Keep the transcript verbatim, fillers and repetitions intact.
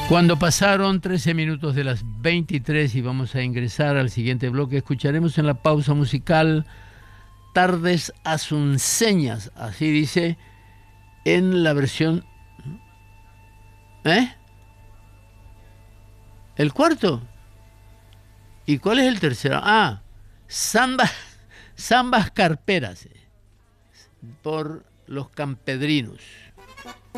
Cuando pasaron trece minutos de las veintitrés y vamos a ingresar al siguiente bloque, escucharemos en la pausa musical Tardes Asunceñas, así dice en la versión... ¿Eh? ¿El cuarto? ¿Y cuál es el tercero? Ah, Zambas, Zambas Carperas, por los Campedrinos.